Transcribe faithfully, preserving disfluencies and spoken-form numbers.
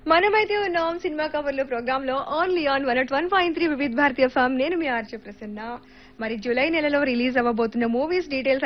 మనమైతే ఉన్నాం సినిమా కవర్లో ప్రోగ్రామ్ లో only on one one point three వివిధ భారతీయ ఫామ్. నేను మీ ఆర్చే ప్రసన్న. మరి జూలై నెలలో రిలీజ్ అవ్వబోతున్న మూవీస్ డీటెయిల్స్